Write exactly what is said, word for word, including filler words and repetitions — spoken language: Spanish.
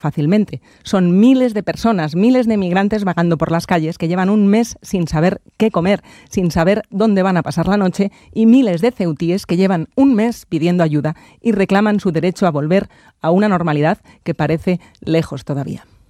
fácilmente. Son miles de personas, miles de migrantes vagando por las calles que llevan un mes sin saber qué comer, sin saber dónde van a pasar la noche, y miles de ceutíes que llevan un mes pidiendo ayuda y reclaman su derecho a volver a una normalidad que parece lejos todavía.